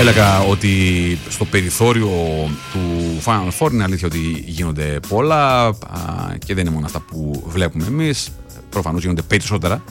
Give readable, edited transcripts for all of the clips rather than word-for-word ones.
Έλεγα ότι στο περιθώριο του Final Four είναι αλήθεια ότι γίνονται πολλά και δεν είναι μόνο αυτά που βλέπουμε εμείς. Προφανώς γίνονται περισσότερα,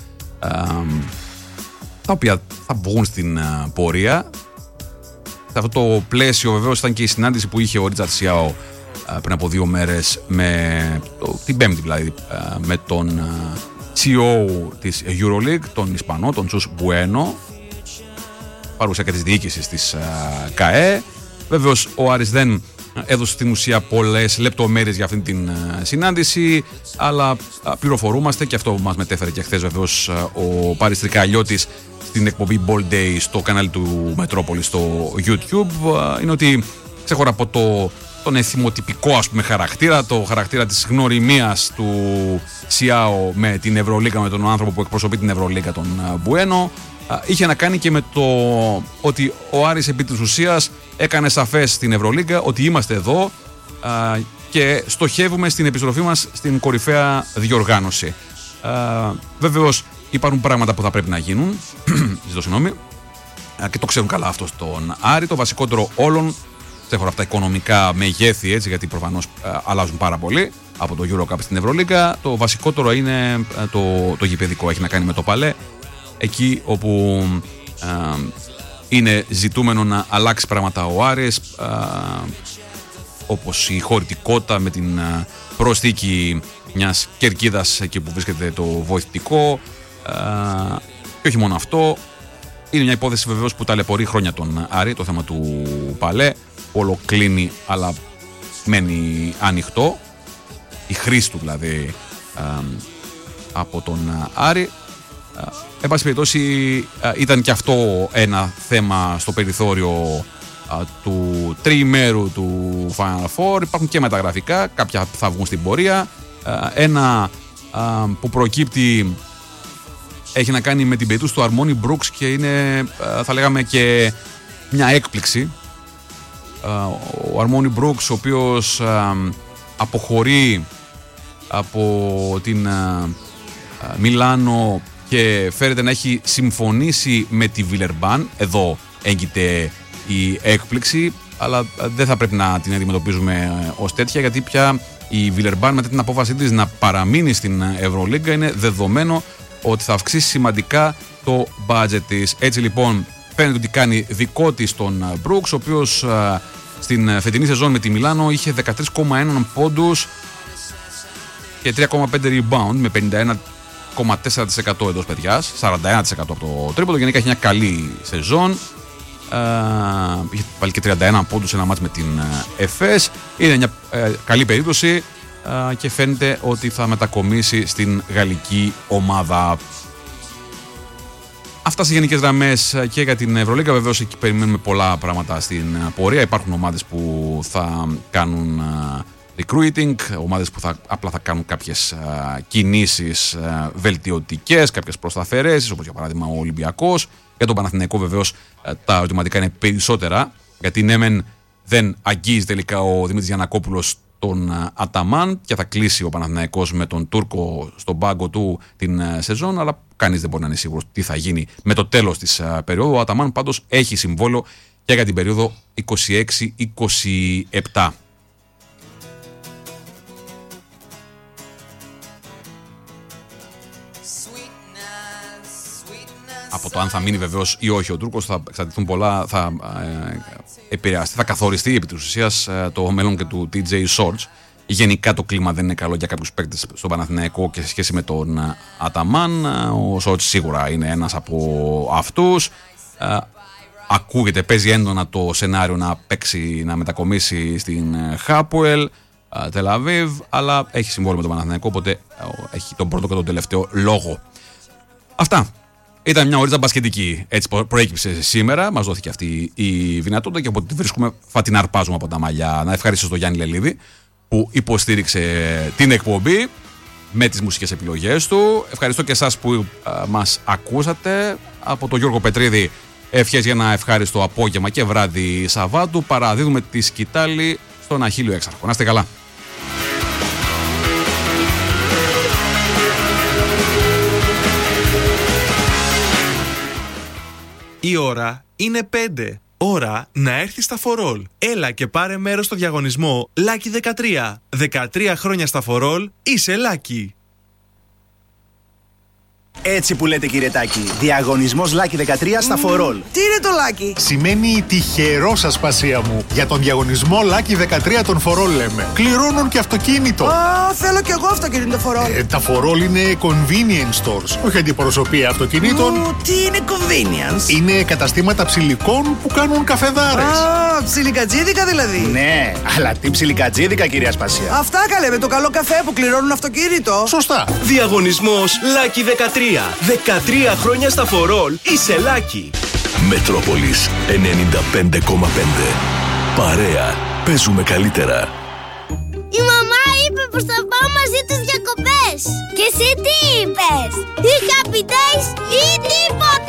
τα οποία θα βγουν στην πορεία. Σε αυτό το πλαίσιο βεβαίως ήταν και η συνάντηση που είχε ο Ρίτσαρτ Σιάο πριν από 2 μέρες, την Πέμπτη δηλαδή, με τον CEO της EuroLeague, τον Ισπανό, τον Τζους Μπουένο, παρουσία και της διοίκησης της ΚΑΕ. Βεβαίως ο Άρης δεν έδωσε στην ουσία πολλές λεπτομέρειες για αυτή την συνάντηση, αλλά πληροφορούμαστε, και αυτό μας μετέφερε και χθες βεβαίως ο Πάρης Τρικαλιώτης στην εκπομπή Ball Day στο κανάλι του Μετρόπολη στο YouTube, είναι ότι ξέχωρα από τον εθιμοτυπικό, ας πούμε, χαρακτήρα, το χαρακτήρα της γνωριμίας του Σιάο με την Ευρωλίγκα, με τον άνθρωπο που εκπροσωπεί την Ευρωλίγκα, τον Μπουένο, είχε να κάνει και με το ότι ο Άρης επί της ουσίας έκανε σαφές στην Ευρωλίγκα ότι είμαστε εδώ και στοχεύουμε στην επιστροφή μας στην κορυφαία διοργάνωση. Βεβαίως υπάρχουν πράγματα που θα πρέπει να γίνουν, ζητώ συγγνώμη, και το ξέρουν καλά αυτό στον Άρη. Το βασικότερο όλων, ξέχωρα από τα οικονομικά μεγέθη, έτσι, γιατί προφανώς αλλάζουν πάρα πολύ από το EuroCup στην Ευρωλίγκα, το βασικότερο είναι το γηπεδικό. Έχει να κάνει με το Παλέ, εκεί όπου είναι ζητούμενο να αλλάξει πράγματα ο Άρης, όπως η χωρητικότητα με την προσθήκη μιας κερκίδας εκεί που βρίσκεται το βοηθητικό, και όχι μόνο αυτό. Είναι μια υπόθεση βεβαίως που ταλαιπωρεί χρόνια τον Άρη, το θέμα του Παλέ. Όλο κλείνει, αλλά μένει ανοιχτό, η χρήση του δηλαδή από τον Άρη. Εν πάση περιπτώσει, ήταν και αυτό ένα θέμα στο περιθώριο του τριημέρου του Final Four. Υπάρχουν και μεταγραφικά, κάποια θα βγουν στην πορεία. Ένα που προκύπτει έχει να κάνει με την περίπτωση του Αρμόνι Μπρούξ και είναι, θα λέγαμε, και μια έκπληξη. Ο Αρμόνι Μπρούξ, ο οποίος αποχωρεί από την Μιλάνο και φέρεται να έχει συμφωνήσει με τη Βιλερμπάν. Εδώ έγκυται η έκπληξη, αλλά δεν θα πρέπει να την αντιμετωπίζουμε ως τέτοια, γιατί πια η Βιλερμπάν, μετά την απόφαση της να παραμείνει στην Ευρωλίγκα, είναι δεδομένο ότι θα αυξήσει σημαντικά το budget της. Έτσι λοιπόν φαίνεται ότι κάνει δικό της τον Μπρούξ, ο οποίος στην φετινή σεζόν με τη Μιλάνο είχε 13,1 πόντους και 3,5 rebound με 51,4% εντός παιδιάς, 41% από το τρίποντο. Γενικά έχει μια καλή σεζόν. Είχε πάλι και 31 πόντους σε ένα μάτς με την ΕΦΕΣ. Είναι μια καλή περίπτωση και φαίνεται ότι θα μετακομίσει στην γαλλική ομάδα. Αυτά σε γενικές γραμμές και για την Ευρωλίγκα. Βεβαίως εκεί περιμένουμε πολλά πράγματα στην πορεία. Υπάρχουν ομάδες που θα κάνουν recruiting, ομάδες που απλά θα κάνουν κάποιες κινήσεις βελτιωτικές, κάποιες προσταφαιρέσεις, όπως για παράδειγμα ο Ολυμπιακός. Για τον Παναθηναϊκό βεβαίως τα ερωτηματικά είναι περισσότερα, γιατί ναι μεν δεν αγγίζει τελικά ο Δημήτρης Γιαννακόπουλος τον Αταμάν και θα κλείσει ο Παναθηναϊκός με τον Τούρκο στον πάγκο του την σεζόν, αλλά κανείς δεν μπορεί να είναι σίγουρος τι θα γίνει με το τέλος της περίοδου. Ο Αταμάν πάντως έχει συμβόλαιο και για την περίοδο 26-27. Από το αν θα μείνει βεβαίως ή όχι ο Τούρκος θα εξαρτηθούν πολλά, θα επηρεαστεί, θα καθοριστεί επί της ουσίας το μέλλον και του TJ Shorts. Γενικά το κλίμα δεν είναι καλό για κάποιους παίκτες στον Παναθηναϊκό και σε σχέση με τον Αταμάν. Ο Shorts σίγουρα είναι ένας από αυτούς. Ακούγεται, παίζει έντονα το σενάριο να παίξει, να μετακομίσει στην Χάπουελ, Τελαβίβ, αλλά έχει συμβόλαιο με τον Παναθηναϊκό, οπότε έχει τον πρώτο και τον τελευταίο λόγο. Αυτά. Ήταν μια ωρίτσα μπασκετική, έτσι προέκυψε σήμερα, μας δόθηκε αυτή η δυνατότητα και από τη βρίσκουμε θα την αρπάζουμε από τα μαλλιά. Να ευχαριστήσω τον Γιάννη Λελίδη που υποστήριξε την εκπομπή με τις μουσικές επιλογές του. Ευχαριστώ και εσάς που μας ακούσατε. Από τον Γιώργο Πετρίδη, ευχές για ένα ευχάριστο απόγευμα και βράδυ Σαββάτου. Παραδίδουμε τη σκητάλη στον Αχίλλιο Έξαρχο. Να είστε καλά. Η ώρα είναι 5. Ώρα να έρθεις στα For All. Έλα και πάρε μέρος στο διαγωνισμό Lucky 13. 13 χρόνια στα For All, είσαι Lucky. Έτσι που λέτε, κύριε Τάκη. Διαγωνισμός Lucky 13 στα For All. Τι είναι το Lucky? Σημαίνει τυχερό, ασπασία μου. Για τον διαγωνισμό Lucky 13 των For All λέμε. Κληρώνουν και αυτοκίνητο. Α, θέλω κι εγώ αυτοκίνητο For All. Τα For All είναι convenience stores. Όχι αντιπροσωπεία αυτοκινήτων. Τι είναι convenience? Είναι καταστήματα ψηλικών που κάνουν καφεδάρες. Α, ψιλικατζίδικα δηλαδή. Ναι, αλλά τι ψιλικατζίδικα, κυρία Ασπασία. Αυτά καλέ, με το καλό καφέ που κληρώνουν αυτοκίνητο. Σωστά. Διαγωνισμός Lucky 13. 13 χρόνια στα For All, είσαι Lucky. Μετρόπολης 95,5. Παρέα. Παίζουμε καλύτερα. Η μαμά είπε πως θα πάω μαζί τους διακοπές. Και εσύ τι είπες? Ή happy days ή τίποτα.